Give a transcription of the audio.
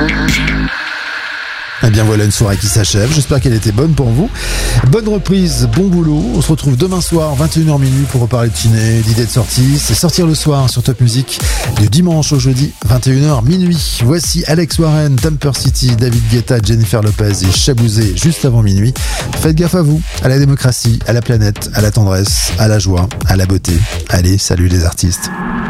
Eh bien voilà une soirée qui s'achève, j'espère qu'elle était bonne pour vous. Bonne reprise, bon boulot, on se retrouve demain soir 21h minuit pour reparler de ciné, d'idées de sortie. C'est Sortir le soir sur Top Music du dimanche au jeudi 21h minuit. Voici Alex Warren, Tamper City, David Guetta, Jennifer Lopez et Chabouzé juste avant minuit. Faites gaffe à vous, à la démocratie, à la planète, à la tendresse, à la joie, à la beauté. Allez, salut les artistes.